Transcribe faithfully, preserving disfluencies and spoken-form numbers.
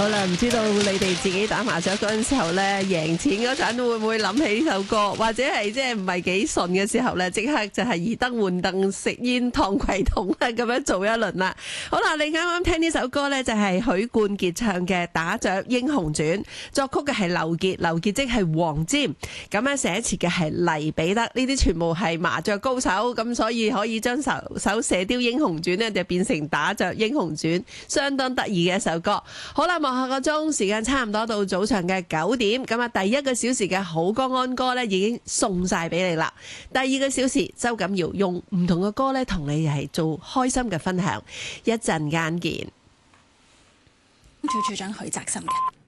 好啦，唔知道你哋自己打麻雀嗰陣時候咧，贏錢嗰陣會唔會諗起呢首歌，或者係即係唔係幾順嘅時候咧，即刻就係移燈換燈、食煙、燙櫃桶啊，咁樣做一輪啦。好啦，你啱啱聽呢首歌咧，就係許冠傑唱嘅《打雀英雄傳》，作曲嘅係劉傑，劉傑即係黃霑，咁樣寫詞嘅係黎彼得，呢啲全部係麻雀高手，咁所以可以將首首《射雕英雄傳》呢就變成《打雀英雄傳》，相當得意嘅一首歌。好啦，望下個鐘，時間差唔多到早上嘅九點，咁啊，第一個小時嘅好歌安歌呢已經送晒俾你啦。第二個小時，周錦瑤用唔同嘅歌呢同你係做開心嘅分享，一陣間見。 處處長許澤森嘅。